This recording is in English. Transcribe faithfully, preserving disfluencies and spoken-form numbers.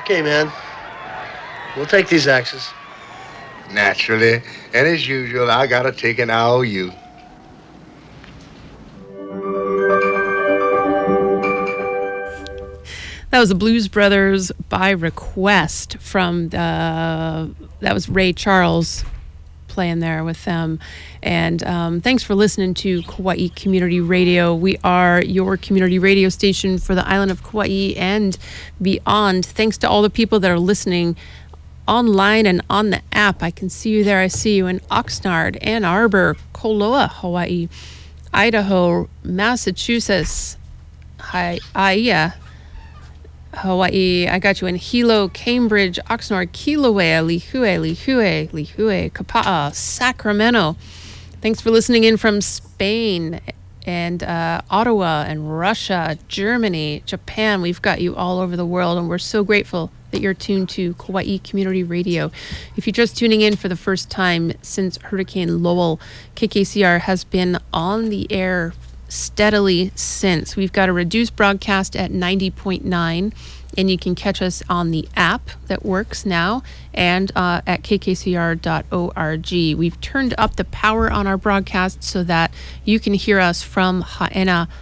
Okay, man. We'll take these axes. Naturally. And as usual, I gotta take an I O U. That was the Blues Brothers by request from the, that was Ray Charles playing there with them. And um, thanks for listening to Kauai Community Radio. We are your community radio station for the island of Kauai and beyond. Thanks to all the people that are listening online and on the app. I can see you there. I see you in Oxnard, Ann Arbor, Koloa, Hawaii, Idaho, Massachusetts, Hi, Aiea, Hawaii. I got you in Hilo, Cambridge, Oxnard, Kilauea, Lihue, Lihue, Lihue, Kapa'a, Sacramento. Thanks for listening in from Spain and uh, Ottawa and Russia, Germany, Japan. We've got you all over the world, and we're so grateful that you're tuned to Kauai Community Radio. If you're just tuning in for the first time since Hurricane Lowell, K K C R has been on the air steadily since. We've got a reduced broadcast at ninety point nine, and you can catch us on the app that works now and uh, at k k c r dot org. We've turned up the power on our broadcast so that you can hear us from Haena,